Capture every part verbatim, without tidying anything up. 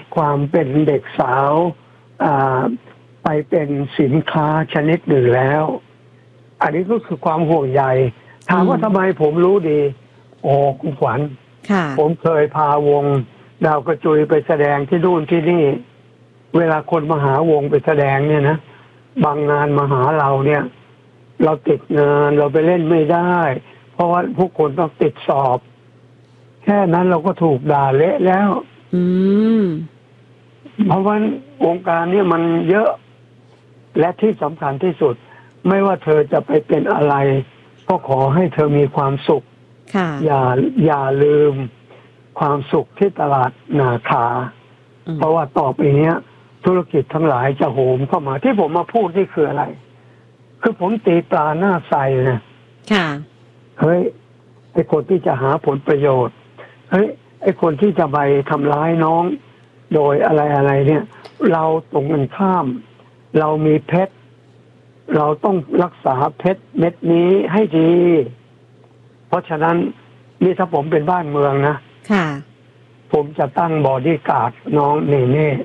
ความเป็นเด็กสาวไปเป็นสินค้าชนิดหนึ่งแล้วอันนี้ก็คือความห่วงใยถามว่าทำไมผมรู้ดีโอ้คุณขวัญผมเคยพาวงดาวกระจุยไปแสดงที่นู่นที่นี่เวลาคนมาหาวงไปแสดงเนี่ยนะบางงานมาหาเราเนี่ยเราติดงานเราไปเล่นไม่ได้เพราะว่าผู้คนต้องติดสอบแค่นั้นเราก็ถูกด่าเละแล้วอืมเพราะว่าวงการเนี่ยมันเยอะและที่สำคัญที่สุดไม่ว่าเธอจะไปเป็นอะไรก็ขอให้เธอมีความสุขอย่าอย่าลืมความสุขที่ตลาดนาคาเพราะว่าต่อไปเนี้ยธุรกิจทั้งหลายจะโหมเข้ามาที่ผมมาพูดนี่คืออะไรคือผมตีปลาหน้าใสนะค่ะเฮ้ยไอ้คนที่จะหาผลประโยชน์เฮ้ยไอ้คนที่จะไปทำร้ายน้องโดยอะไรอะไรเนี่ยเราตรงกันข้ามเรามีเพชรเราต้องรักษาเพชรเม็ดนี้ให้ดีเพราะฉะนั้นนี่ถ้าผมเป็นบ้านเมืองนะค่ะผมจะตั้งบอดี้การ์ดน้องเนเน่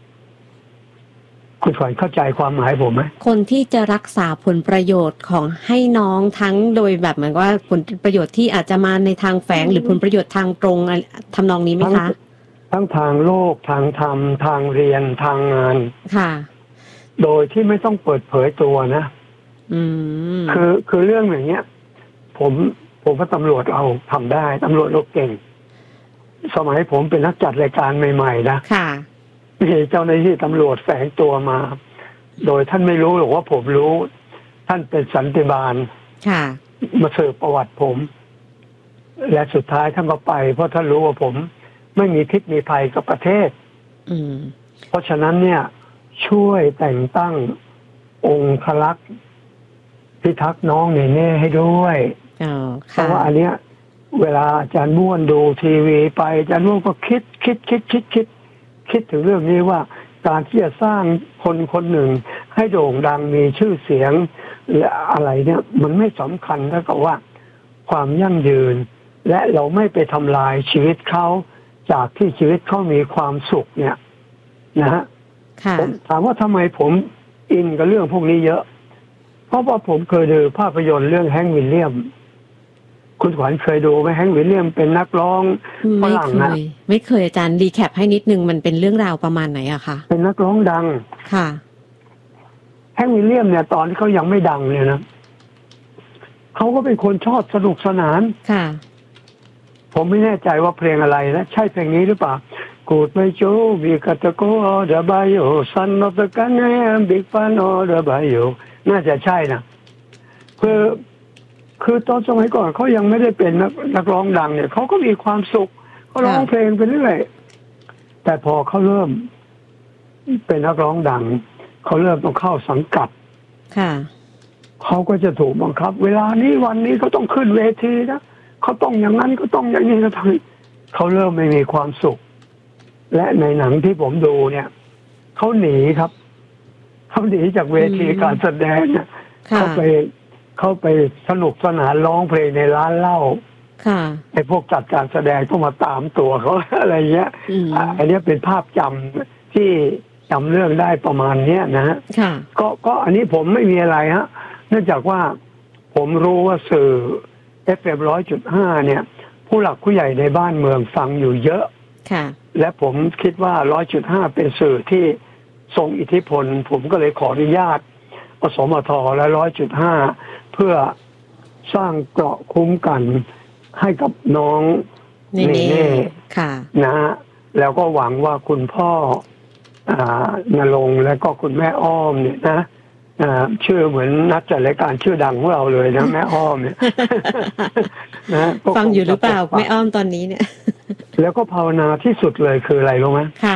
คุณขวัญเข้าใจความหมายผมไหมคนที่จะรักษาผลประโยชน์ของให้น้องทั้งโดยแบบเหมือนว่าผลประโยชน์ที่อาจจะมาในทางแฝงหรือผลประโยชน์ทางตรงทำนองนี้ไหมคะทั้งทางโลกทางธรรมทางเรียนทางงานค่ะโดยที่ไม่ต้องเปิดเผยตัวนะอืมคือคือเรื่องอย่างเงี้ยผมผมว่าตำรวจเราทำได้ตำรวจเราเก่งสมัยผมเป็นนักจัดรายการใหม่ๆนะค่ะมีเจ้าหน้าที่ตำรวจแฝงตัวมาโดยท่านไม่รู้หรอกว่าผมรู้ท่านเป็นสันติบาลค่ะมาสืบประวัติผมและสุดท้ายท่านก็ไปเพราะท่านรู้ว่าผมไม่มีพิษมีภัยกับประเทศอืมเพราะฉะนั้นเนี่ยช่วยแต่งตั้งองค์คลักษ์พิทักษ์น้องเนเน่ให้ด้วยเพราะว่าอันเนี้ยเวลาอาจารย์ม่วนดูทีวีไปอาจารย์ม่วนก็คิดคิดคิดคิดคิดคิดถึงเรื่องนี้ว่าการที่จะสร้างคนคนหนึ่งให้โด่งดังมีชื่อเสียงและอะไรเนี่ยมันไม่สำคัญเท่ากับว่าความยั่งยืนและเราไม่ไปทำลายชีวิตเขาจากที่ชีวิตเขามีความสุขเนี่ยนะฮะผมถามว่าทำไมผมอินกับเรื่องพวกนี้เยอะเพราะว่าผมเคยดูภาพยนตร์เรื่องแฮงค์วิลเลียมคุณขวัญเคยดูไหมแฮงค์วิลเลียมเป็นนักร้องฝรั่งนะไม่เคยอาจารย์รีแคปให้นิดนึงมันเป็นเรื่องราวประมาณไหนอะคะเป็นนักร้องดังค่ะแฮงค์วิลเลียมเนี่ยตอนที่เขายังไม่ดังเนี่ยนะเขาก็เป็นคนชอบสนุกสนานค่ะผมไม่แน่ใจว่าเพลงอะไรนะใช่เพลงนี้หรือเปล่ากูดไม่โจวีกัตโกเดบายโอซันนอตกันแนมบิ๊กฟานอเดบายโอน่าจะใช่นะคือคือตอนสมัยก่อนเขายังไม่ได้เป็นนักนักร้องดังเนี่ยเขาก็มีความสุขเขาร้องเพลงไปเรื่อยแต่พอเขาเริ่มเป็นนักร้องดังเขาเริ่มต้องเข้าสังกัดค่ะเขาก็จะถูกบังคับเวลานี้วันนี้เขาต้องขึ้นเวทีนะเขาต้องอย่างนั้นก็ต้องอย่างนี้ก็ต้องเขาเริ่มไม่มีความสุขและในหนังที่ผมดูเนี่ยเขาหนีครับเขาหนีจากเวทีการแสดงเนี่ยเขาไปเขาไปสนุกสนานร้องเพลงในร้านเหล้าไอ้พวกจัดการแสดงต้องมาตามตัวเขาอะไรเงี้ยอันนี้เป็นภาพจำที่จำเรื่องได้ประมาณเนี้ยนะฮะก็ก็อันนี้ผมไม่มีอะไรฮะเนื่องจากว่าผมรู้ว่าสื่อ เอฟ เอ็ม ร้อยจุดห้าเนี่ยผู้หลักผู้ใหญ่ในบ้านเมืองฟังอยู่เยอะและผมคิดว่า ร้อยจุดห้า เป็นสื่อที่ทรงอิทธิพลผมก็เลยขออนุญาตอสมทและ ร้อยจุดห้า เพื่อสร้างเกราะคุ้มกันให้กับน้องเนเน่นะแล้วก็หวังว่าคุณพ่อนรงค์และก็คุณแม่อ้อมเนี่ยนะชื่อเหมือนนักจัดรายการชื่อดังของเราเลยนะแม่อ้อมเนี่ยนะฟังอยู่หรือเปล่าแม่อ้อมตอนนี้เนี่ยแล้วก็ภาวนาที่สุดเลยคืออะไรรู้ไหมค่ะ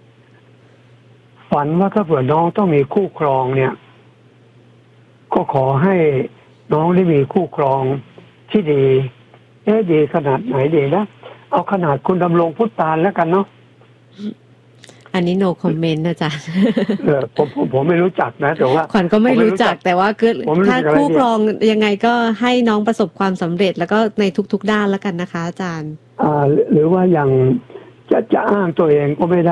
ฝันว่าถ้าเผื่อน้องต้องมีคู่ครองเนี่ยก็ขอให้น้องได้มีคู่ครองที่ดีเอ๊ะดีขนาดไหนดีนะเอาขนาดคุณดำรงพุทธานแล้วกันเนาะอันนี้ no comment นะจ๊ะเออผมผมผมไม่รู้จักนะแต่ว่าขวัญก็ไม่รู้จักแต่ว่าคือถ้าคู่ครองยังไงก็ให้น้องประสบความสำเร็จแล้วก็ในทุกๆด้านแล้วกันนะคะอาจารย์อ่าหรือว่าอย่างจะจะอ้างตัวเองก็ไม่ได้